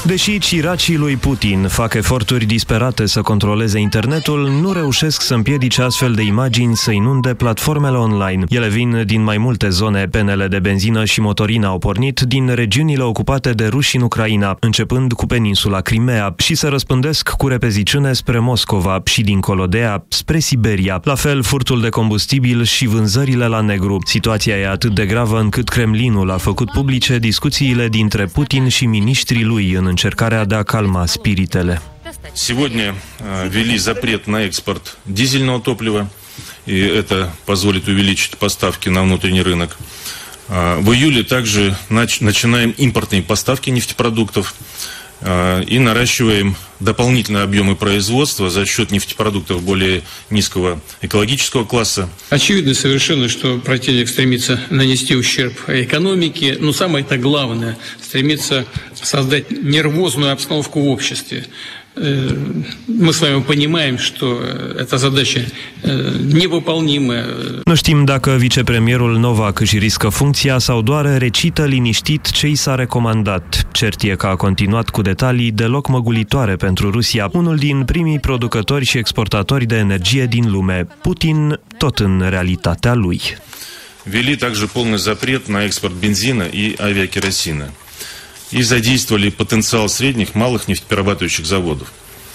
Deși ciracii lui Putin fac eforturi disperate să controleze internetul, nu reușesc să împiedice astfel de imagini să inunde platformele online. Ele vin din mai multe zone. Penele de benzină și motorină au pornit din regiunile ocupate de ruși în Ucraina, începând cu peninsula Crimea, și se răspândesc cu repeziciune spre Moscova și dincolo de ea, spre Siberia. La fel, furtul de combustibil și vânzările la negru. Situația e atât de gravă încât Kremlinul a făcut publice discuțiile dintre Putin și miniștrii lui în încercarea de a calma spiritele. Сегодня ввели запрет на экспорт дизельного топлива, и это позволит увеличить поставки на внутренний рынок. В июле также начинаем импортные поставки нефтепродуктов и наращиваем дополнительные объемы производства за счет нефтепродуктов более низкого экологического класса. Очевидно совершенно, что противник стремится нанести ущерб экономике, но самое-то главное, стремится создать нервозную обстановку в обществе. Мы с вами понимаем, что эта задача невыполнимая. Nu știm dacă vicepremierul Novak își riscă funcția sau doar recită liniștit ce i s-a recomandat. Cert e că a continuat cu detalii deloc măgulitoare pentru Rusia, unul din primii producători și exportatori de energie din lume. Putin tot în realitatea lui. Ввели также полный запрет на экспорт бензина и авиакеросина. И задействовали потенциал средних, малых нефтеперерабатывающих заводов.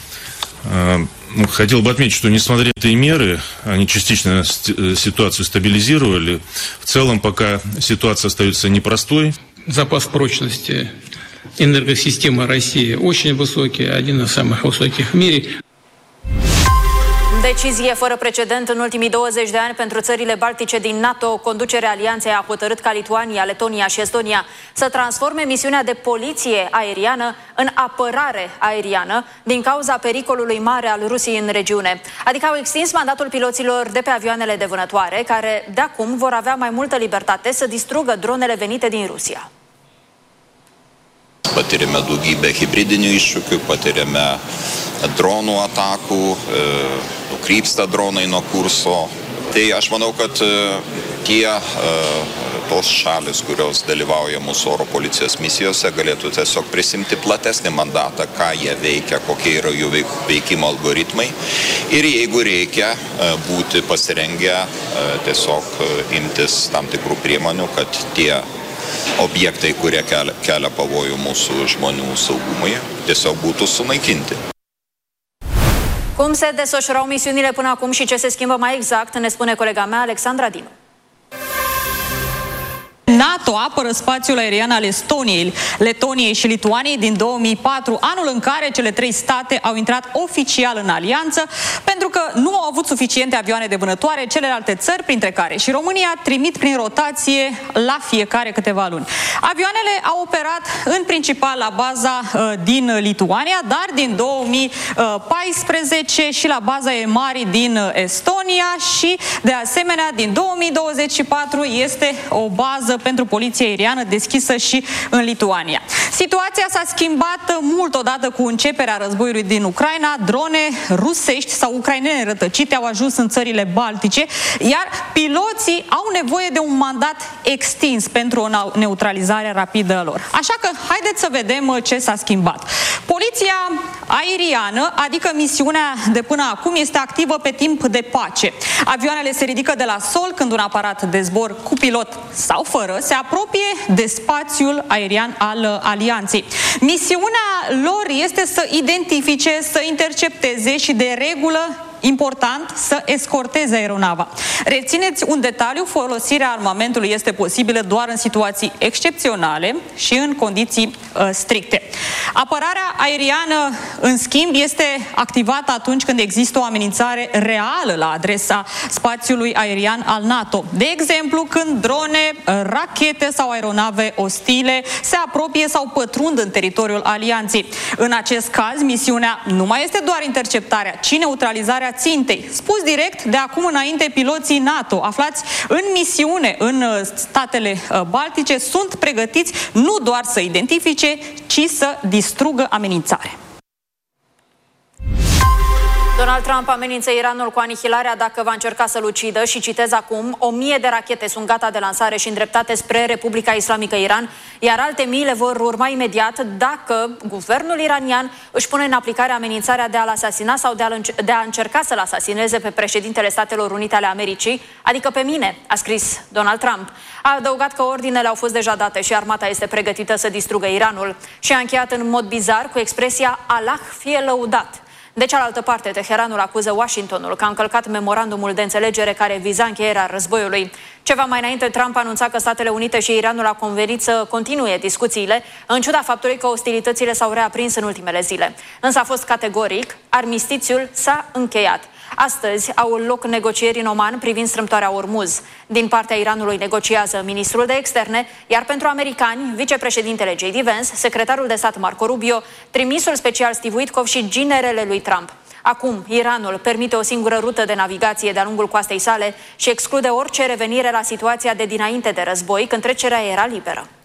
Хотел бы отметить, что несмотря на эти меры, они частично ситуацию стабилизировали. В целом, пока ситуация остается непростой. Запас прочности энергосистемы России очень высокий, один из самых высоких в мире. Decizie fără precedent în ultimii 20 de ani pentru țările baltice din NATO. Conducerea alianței a hotărât ca Lituania, Letonia și Estonia să transforme misiunea de poliție aeriană în apărare aeriană din cauza pericolului mare al Rusiei în regiune. Adică au extins mandatul piloților de pe avioanele de vânătoare, care de acum vor avea mai multă libertate să distrugă dronele venite din Rusia. Patiriame daugybę hibridinių iššūkių, patiriame dronų atakų, nukrypsta dronai nuo kurso. Tai aš manau, kad tos šalis, kurios dalyvauja mūsų oro policijos misijose, galėtų tiesiog prisimti platesnį mandatą, ką jie veikia, kokie yra jų veikimo algoritmai. Ir jeigu reikia, būti pasirengę tiesiog imtis tam tikrų priemonių, kad tie obiektai, kurie kelia pavojų mūsų žmonių saugumui, tiesiog būtų sunaikinti. Cum se desfășurau misiunile până acum și ce se schimbă mai exact, ne spune colega mea, Alexandra Dinu. NATO apără spațiul aerian al Estoniei, Letoniei și Lituaniei din 2004, anul în care cele trei state au intrat oficial în alianță, pentru că nu au avut suficiente avioane de vânătoare. Celelalte țări, printre care și România, trimit prin rotație la fiecare câteva luni. Avioanele au operat în principal la baza din Lituania, dar din 2014 și la baza EMARI din Estonia și, de asemenea, din 2024 este o bază pentru poliția aeriană deschisă și în Lituania. Situația s-a schimbat mult odată cu începerea războiului din Ucraina. Drone rusești sau ucrainene rătăcite au ajuns în țările baltice, iar piloții au nevoie de un mandat extins pentru o neutralizare rapidă a lor. Așa că haideți să vedem ce s-a schimbat. Poliția aeriană, adică misiunea de până acum, este activă pe timp de pace. Avioanele se ridică de la sol când un aparat de zbor cu pilot sau fără se apropie de spațiul aerian al alianței. Misiunea lor este să identifice, să intercepteze și, de regulă, important, să escorteze aeronava. Rețineți un detaliu: folosirea armamentului este posibilă doar în situații excepționale și în condiții stricte. Apărarea aeriană, în schimb, este activată atunci când există o amenințare reală la adresa spațiului aerian al NATO. De exemplu, când drone, rachete sau aeronave ostile se apropie sau pătrund în teritoriul alianței. În acest caz, misiunea nu mai este doar interceptarea, ci neutralizarea țintei. Spus direct, de acum înainte, piloții NATO aflați în misiune în statele baltice sunt pregătiți nu doar să identifice, ci să distrugă amenințarea. Donald Trump amenință Iranul cu anihilarea dacă va încerca să-l ucidă și citez acum: 1000 de rachete sunt gata de lansare și îndreptate spre Republica Islamică Iran, iar alte mii le vor urma imediat dacă guvernul iranian își pune în aplicare amenințarea de a-l asasina sau de a încerca să-l asasineze pe președintele Statelor Unite ale Americii, adică pe mine, a scris Donald Trump. A adăugat că ordinele au fost deja date și armata este pregătită să distrugă Iranul și a încheiat în mod bizar cu expresia Allah fie lăudat. De cealaltă parte, Teheranul acuză Washingtonul că a încălcat memorandumul de înțelegere care viza încheierea războiului. Ceva mai înainte, Trump anunța că Statele Unite și Iranul au convenit să continue discuțiile, în ciuda faptului că ostilitățile s-au reaprins în ultimele zile. Însă a fost categoric: armistițiul s-a încheiat. Astăzi au loc negocieri în Oman privind strâmtoarea Ormuz. Din partea Iranului negociază ministrul de externe, iar pentru americani, vicepreședintele J.D. Vance, secretarul de stat Marco Rubio, trimisul special Steve Witkoff și ginerele lui Trump. Acum, Iranul permite o singură rută de navigație de-a lungul coastei sale și exclude orice revenire la situația de dinainte de război, când trecerea era liberă.